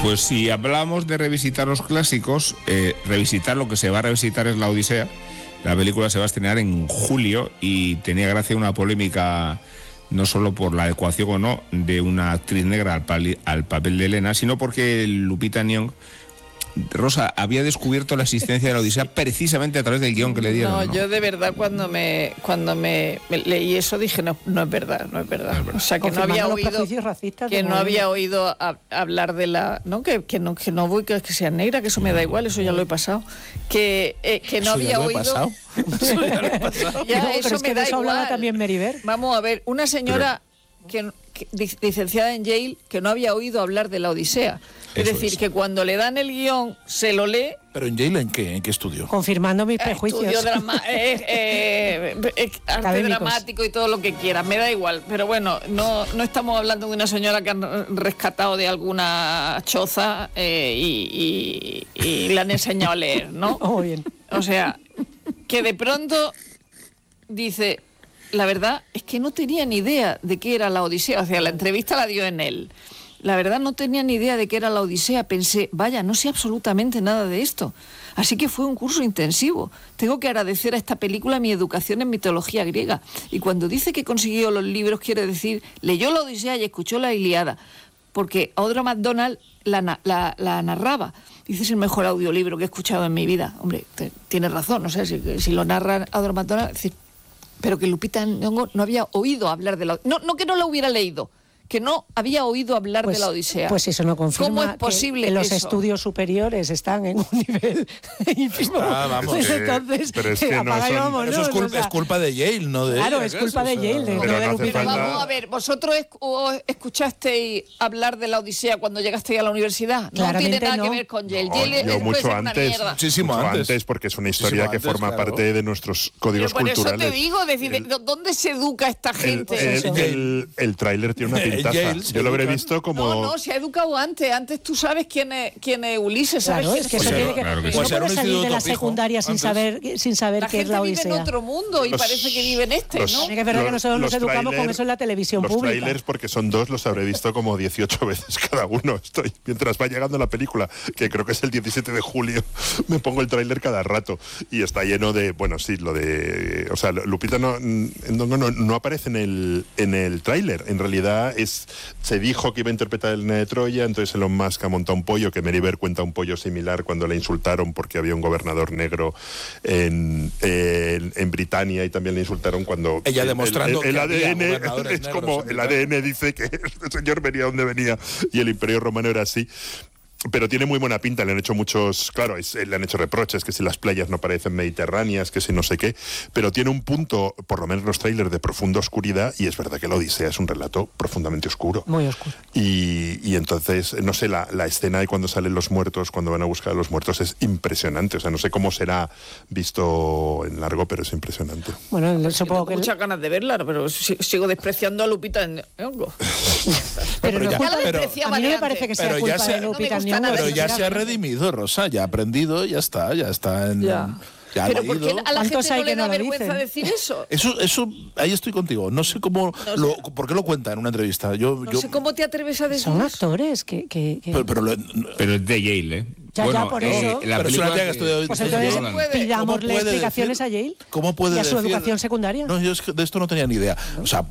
Pues si hablamos de revisitar los clásicos, revisitar lo que se va a revisitar es La Odisea. La película se va a estrenar en julio y tenía gracia una polémica, no solo por la adecuación o no de una actriz negra al papel de Elena, sino porque Lupita Nyong'o, Rosa, había descubierto la existencia de La Odisea precisamente a través del guión que le dieron. No, yo de verdad cuando me leí eso dije no es verdad. O sea, que no había oído hablar de la, no que no voy que sea negra, que eso me da igual, eso ya lo he pasado. Que no había oído. Eso ya lo he pasado. Eso me da igual. Hablaba también Meribel. Vamos a ver, una señora que licenciada en Yale que no había oído hablar de La Odisea. Es decir, que cuando le dan el guión, se lo lee. ¿Pero en Yale en qué? ¿En qué estudio? Confirmando mis prejuicios. Arte dramático y todo lo que quiera, me da igual. Pero bueno, no estamos hablando de una señora que han rescatado de alguna choza y le han enseñado a leer, ¿no? Oh, bien. O sea, que de pronto dice, la verdad es que no tenía ni idea de qué era La Odisea. O sea, la entrevista la dio en él. La verdad no tenía ni idea de qué era La Odisea. Pensé, vaya, no sé absolutamente nada de esto. Así que fue un curso intensivo. Tengo que agradecer a esta película mi educación en mitología griega. Y cuando dice que consiguió los libros, quiere decir, leyó La Odisea y escuchó la Ilíada. Porque Audra McDonald la narraba. Dice, es el mejor audiolibro que he escuchado en mi vida. Hombre, tienes razón, no sé, si lo narra Audra McDonald, es decir, pero que Lupita Nyong'o no había oído hablar de la... No que no la hubiera leído, que no había oído hablar de La Odisea. Pues eso no confirma. ¿Cómo es posible que los eso? Estudios superiores están en un nivel ínfimo. Vamos, entonces, pero es que eso es culpa de Yale, no de Claro, ella, es culpa de Yale, pero no de no hace Lupita. falta. Vamos a ver, ¿vosotros escuchasteis hablar de La Odisea cuando llegasteis a la universidad? No tiene nada que ver con Yale. Yale Yo puede ser una mierda. Muchísimo antes, porque es una historia que forma parte de nuestros códigos Por eso culturales. te digo, decir, ¿dónde se educa esta gente? El tráiler tiene una pintaza. Yo lo habré visto como... No, se ha educado antes. Antes tú sabes quién es Ulises, ¿sabes? Claro, es que eso tiene que... Claro que sí. No puedes salir de la secundaria sin saber la qué es La gente vive en Odisea. otro mundo y parece que vive en este, ¿no? Es verdad que nosotros nos educamos con eso en la televisión pública. Los trailers, porque son dos, los habré visto como 18 veces cada uno. Mientras va llegando la película, que creo que es el 17 de julio, me pongo el tráiler cada rato. Y está lleno de, bueno, sí, lo de... O sea, Lupita no aparece en el tráiler. En realidad se dijo que iba a interpretar el Elena de Troya, entonces Elon Musk ha montado un pollo, que Meribel cuenta un pollo similar cuando le insultaron porque había un gobernador negro en Britania, y también le insultaron cuando... Ella demostrando el que había ADN gobernadores es como negros, el ADN dice que el señor venía donde venía y el Imperio Romano era así. Pero tiene muy buena pinta, le han hecho muchos, claro, le han hecho reproches, que si las playas no parecen mediterráneas, que si no sé qué, pero tiene un punto, por lo menos los trailers, de profunda oscuridad, y es verdad que La Odisea es un relato profundamente oscuro. Muy oscuro. Y entonces, no sé, la escena de cuando salen los muertos, cuando van a buscar a los muertos, es impresionante. O sea, no sé cómo será visto en largo, pero es impresionante. Bueno, supongo que... muchas ganas de verla, pero sigo despreciando a Lupita Nyong'o. Pero ya a mí no me parece que sea culpa de Lupita Nyong'o. Pero ya se ha redimido, Rosa, ya ha aprendido, ya está en... Ya. Ya Pero ¿por qué a la gente no le da vergüenza decir eso? Eso, ahí estoy contigo. No sé cómo, por qué lo cuenta en una entrevista. No sé cómo te atreves a decir Son eso. actores que... Pero es de Yale, ¿eh? Ya, por eso. Pero es una tía que estudió... Pues entonces pidámosle explicaciones a Yale ¿Cómo puede y a su decir? educación secundaria. No, yo de esto no tenía ni idea. O sea,